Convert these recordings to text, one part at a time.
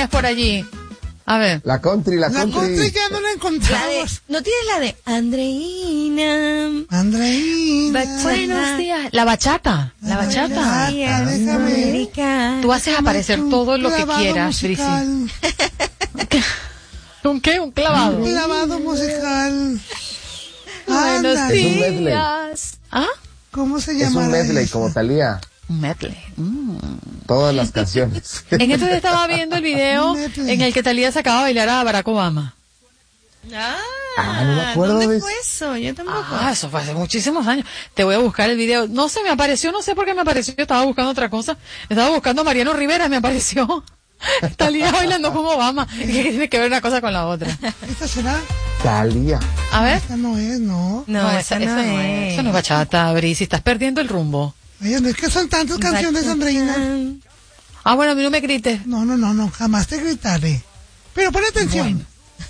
tienes por allí? A ver. La country. La country ya no la encontramos. ¿No tienes la de Andreina? Buenos días. La bachata. La bachata. Déjame. Tú haces aparecer todo lo que quieras, Brisi. ¿Un qué? ¿Un clavado? Un clavado musical. Buenos Ándale. días. ¿Ah? ¿Cómo se Es llama? un medley como Thalía. Un medley. Todas las canciones. En estos días estaba viendo el video Medley. en el que Thalía sacaba a bailar a Barack Obama. No me acuerdo ¿dónde de fue eso? Yo tampoco. Eso fue hace muchísimos años. Te voy a buscar el video. No sé, me apareció, no sé por qué me apareció. Yo estaba buscando otra cosa. Estaba buscando a Mariano Rivera, me apareció. Thalía bailando con Obama. ¿Qué tiene que ver una cosa con la otra? ¿Esta será? Thalía. A ver. Esta no es, ¿no? No, esa no es. Eso no es bachata, Brisi. Estás perdiendo el rumbo. Oye, no es que son tantas canciones, Andreina. Ah, bueno, a mí no me grites. No, jamás te gritaré. Pero pon atención.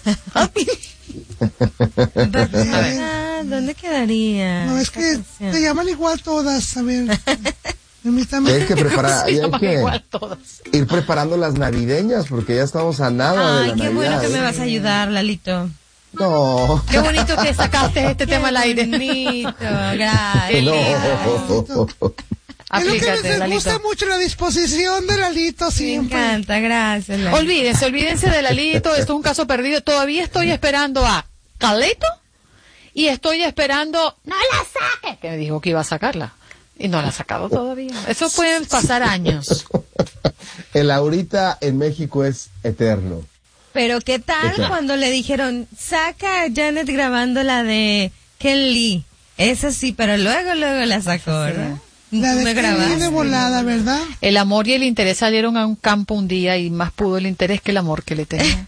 ¿Dónde quedaría? No, es esta que canción? te llaman igual todas. A ver. Permítame. Hay que preparar, Se hay llaman que igual todas. ir preparando las navideñas porque ya estamos a nada de Ay, la qué bueno Navidad, que me ¿eh? vas a ayudar, Lalito. No. Qué bonito que sacaste este tema al aire. Bonito, gracias. No. Es lo que Aplícate, les Lalito. gusta mucho, la disposición de Lalito Me siempre. encanta, gracias, Lalito. Olvídense de Lalito, esto es un caso perdido. Todavía estoy esperando a Caleto y estoy esperando, no la saque, que me dijo que iba a sacarla. Y no la ha sacado todavía. Eso pueden pasar años. El ahorita en México es eterno. Pero ¿qué tal Exacto. cuando le dijeron, saca a Janet grabando la de Ken Lee? Esa sí, pero luego la sacó, ¿verdad? La ¿Tú de me Kelly grabaste? de volada, ¿verdad? El amor y el interés salieron a un campo un día y más pudo el interés que el amor que le tenía.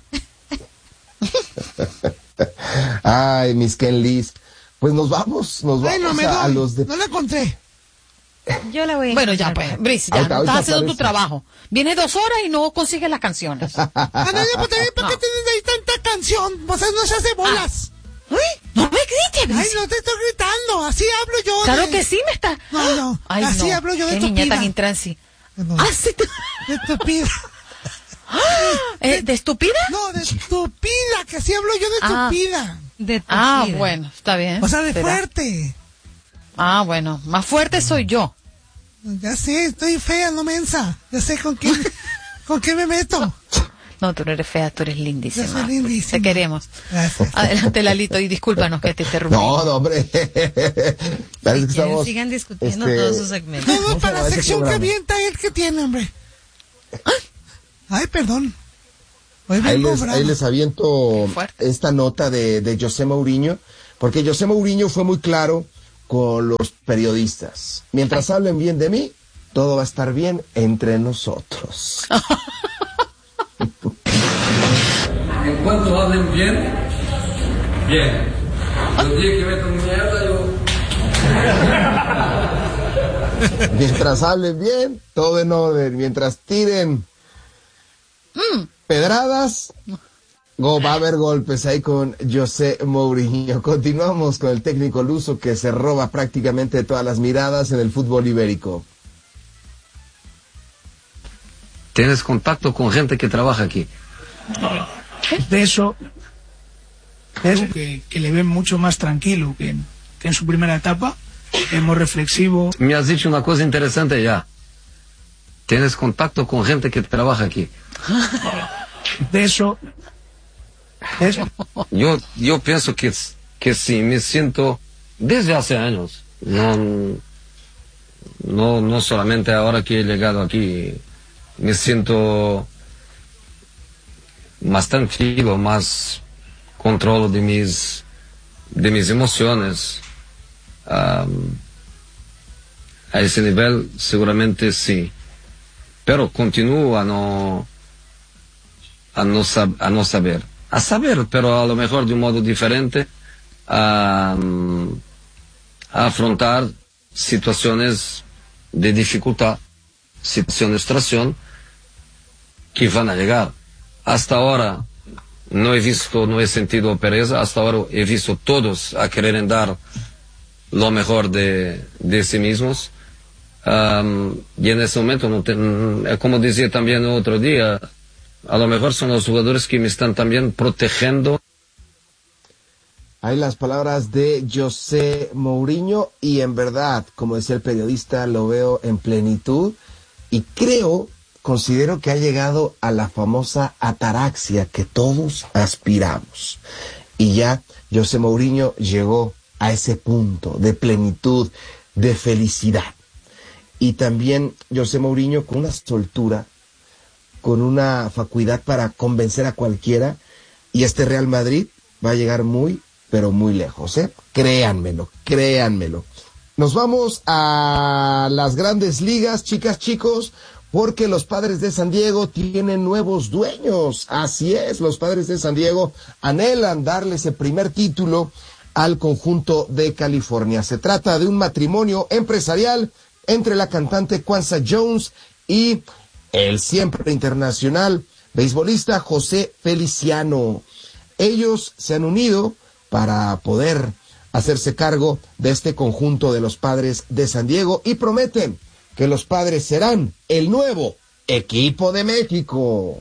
Ay, mis Ken Lees. Pues nos vamos Ay, no me a doy. los de... No la encontré. Yo la voy a Bueno, ya encontrar. pues, Brice, ya Ahorita estás haciendo tu aparece. trabajo. Vienes 2 horas y no consigues las canciones. Andale, pues también, ¿para qué tienes ahí tanta canción? Pues no se hace bolas. No me grites, Ay, Brice. no te estoy gritando. Así hablo yo. Claro de- que sí me está. No. Ay, Así no. hablo yo de Qué niña estúpida. tan intransi. No, Ah, sí. de estúpida. ¿De estúpida? No, de estúpida, que así hablo yo de Ah. estúpida. De tu Ah, vida. bueno, está bien. O sea, de Será. fuerte. Ah, bueno, más fuerte soy yo. Ya sé, estoy fea, no mensa. Ya sé con quién me meto. No, tú no eres fea, tú eres lindísima. Yo soy lindísima. Te queremos. Gracias. Adelante, Lalito, y discúlpanos que te interrumpí. No, hombre. Parece que estamos... Sigan discutiendo este, todos sus segmentos. Todo para la ese sección que programa? avienta él que tiene, hombre. Ay, perdón. Hoy Ahí vengo les, bravo. ahí les aviento Qué fuerte. esta nota de José Mourinho, porque José Mourinho fue muy claro con los periodistas. Mientras hablen bien de mí, todo va a estar bien entre nosotros. En cuanto hablen bien, bien. El día que metan mierda, yo... Mientras hablen bien, todo en orden. Mientras tiren pedradas, va a haber golpes ahí con José Mourinho. Continuamos con el técnico luso que se roba prácticamente todas las miradas en el fútbol ibérico. ¿Tienes contacto con gente que trabaja aquí? De eso que le ven mucho más tranquilo que en su primera etapa, es muy reflexivo. Me has dicho una cosa interesante ya. ¿Tienes contacto con gente que trabaja aquí? De eso Yo pienso que sí, me siento desde hace años. No solamente ahora que he llegado aquí. Me siento más tranquilo, más controlo de mis emociones. A ese nivel seguramente sí. Pero continúo a no saber. A saber, pero a lo mejor de un modo diferente, a afrontar situaciones de dificultad, situaciones de frustración que van a llegar. Hasta ahora no he sentido pereza, hasta ahora he visto todos a querer dar lo mejor de sí mismos. Y en ese momento, como decía también el otro día, A lo mejor son los jugadores que me están también protegiendo. Hay las palabras de José Mourinho y en verdad, como decía el periodista, lo veo en plenitud y considero que ha llegado a la famosa ataraxia que todos aspiramos. Y ya José Mourinho llegó a ese punto de plenitud, de felicidad. Y también José Mourinho con una soltura, con una facultad para convencer a cualquiera, y este Real Madrid va a llegar muy, pero muy lejos, ¿eh? Créanmelo. Nos vamos a las grandes ligas, chicas, chicos, porque los Padres de San Diego tienen nuevos dueños. Así es, los Padres de San Diego anhelan darle ese primer título al conjunto de California. Se trata de un matrimonio empresarial entre la cantante Kwanzaa Jones y el siempre internacional beisbolista José Feliciano. Ellos se han unido para poder hacerse cargo de este conjunto de los Padres de San Diego y prometen que los Padres serán el nuevo equipo de México.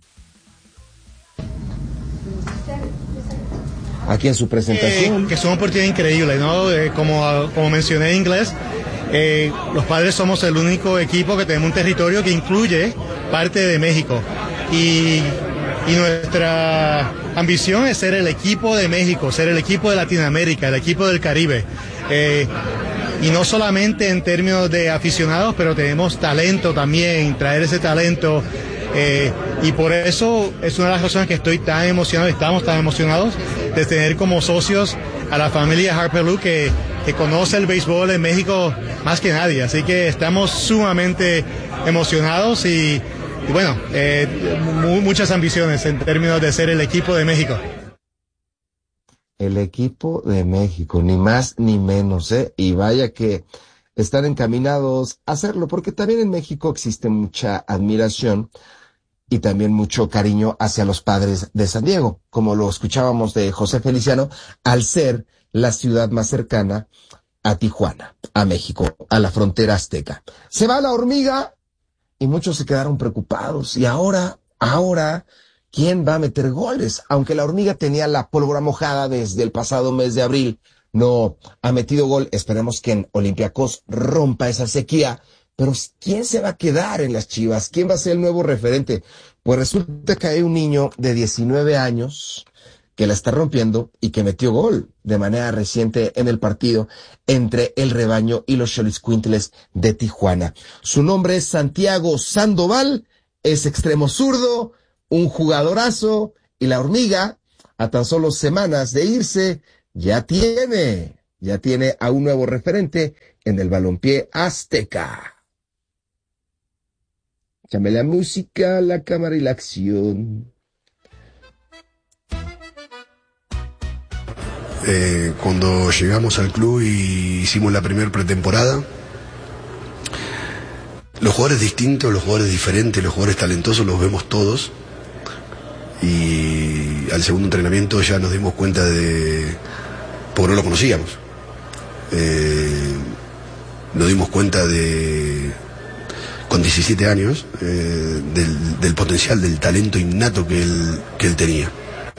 Aquí en su presentación. Que es una oportunidad increíble, ¿no? Como mencioné en inglés, los Padres somos el único equipo que tenemos un territorio que incluye parte de México. Y nuestra ambición es ser el equipo de México, ser el equipo de Latinoamérica, el equipo del Caribe. Y no solamente en términos de aficionados, pero tenemos talento también, traer ese talento. Y por eso es una de las razones que estoy tan emocionado, estamos tan emocionados de tener como socios a la familia Harper-Lue que conoce el béisbol en México más que nadie. Así que estamos sumamente emocionados y bueno, muchas ambiciones en términos de ser el equipo de México. El equipo de México, ni más ni menos, ¿eh? Y vaya que están encaminados a hacerlo, porque también en México existe mucha admiración y también mucho cariño hacia los Padres de San Diego, como lo escuchábamos de José Feliciano, al ser la ciudad más cercana a Tijuana, a México, a la frontera azteca. Se va la hormiga y muchos se quedaron preocupados. Y ahora, ¿quién va a meter goles? Aunque la hormiga tenía la pólvora mojada desde el pasado mes de abril, no ha metido gol. Esperemos que en Olympiacos rompa esa sequía. Pero ¿quién se va a quedar en las Chivas? ¿Quién va a ser el nuevo referente? Pues resulta que hay un niño de 19 años que la está rompiendo y que metió gol de manera reciente en el partido entre el Rebaño y los Xoloitzcuintles de Tijuana. Su nombre es Santiago Sandoval, es extremo zurdo, un jugadorazo, y la hormiga, a tan solo semanas de irse, ya tiene a un nuevo referente en el balompié azteca. Échame la música, la cámara y la acción. Cuando llegamos al club y hicimos la primera pretemporada, los jugadores distintos, los jugadores diferentes, los jugadores talentosos los vemos todos, y al segundo entrenamiento ya nos dimos cuenta porque no lo conocíamos, nos dimos cuenta con 17 años del potencial, del talento innato que él tenía.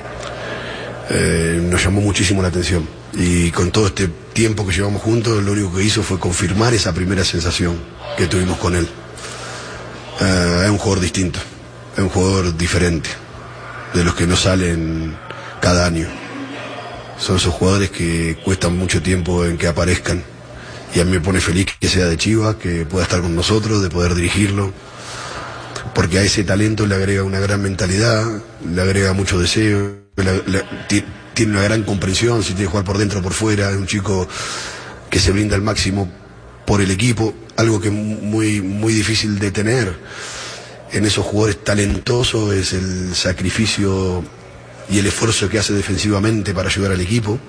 Nos llamó muchísimo la atención, y con todo este tiempo que llevamos juntos, lo único que hizo fue confirmar esa primera sensación que tuvimos con él. Es un jugador distinto, es un jugador diferente de los que no salen cada año. Son esos jugadores que cuestan mucho tiempo en que aparezcan, y a mí me pone feliz que sea de Chivas, que pueda estar con nosotros, de poder dirigirlo, porque a ese talento le agrega una gran mentalidad, le agrega mucho deseo, tiene una gran comprensión, si tiene que jugar por dentro o por fuera. Es un chico que se brinda al máximo por el equipo, algo que es muy, muy difícil de tener en esos jugadores talentosos, es el sacrificio y el esfuerzo que hace defensivamente para ayudar al equipo.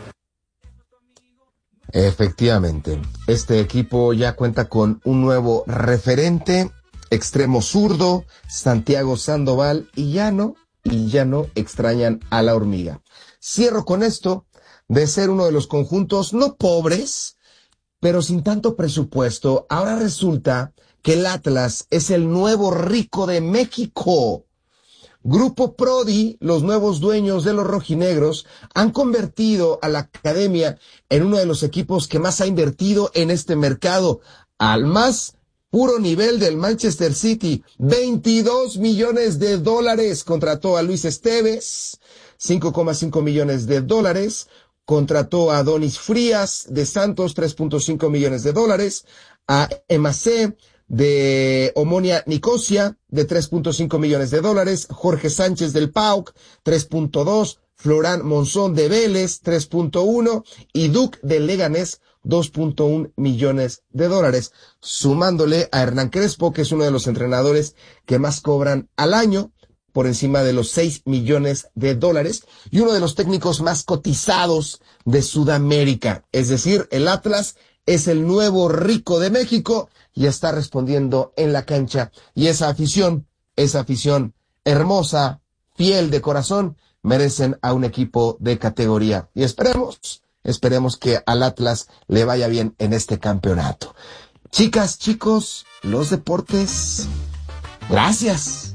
Efectivamente, este equipo ya cuenta con un nuevo referente, extremo zurdo, Santiago Sandoval, y ya no extrañan a la hormiga. Cierro con esto de ser uno de los conjuntos no pobres, pero sin tanto presupuesto. Ahora resulta que el Atlas es el nuevo rico de México. Grupo Prodi, los nuevos dueños de los rojinegros, han convertido a la academia en uno de los equipos que más ha invertido en este mercado, al más puro nivel del Manchester City. 22 millones de dólares contrató a Luis Esteves, 5,5 millones de dólares. Contrató a Donis Frías de Santos, 3.5 millones de dólares. A Emacé de Omonia Nicosia, de 3.5 millones de dólares. Jorge Sánchez del PAOK, 3.2. Florán Monzón de Vélez, 3.1. Y Duc de Leganés, 2.1 millones de dólares. Sumándole a Hernán Crespo, que es uno de los entrenadores que más cobran al año, por encima de los 6 millones de dólares, y uno de los técnicos más cotizados de Sudamérica. Es decir, el Atlas es el nuevo rico de México y está respondiendo en la cancha. Y esa afición hermosa, fiel de corazón, merecen a un equipo de categoría. Y esperemos que al Atlas le vaya bien en este campeonato. Chicas, chicos, los deportes. Gracias.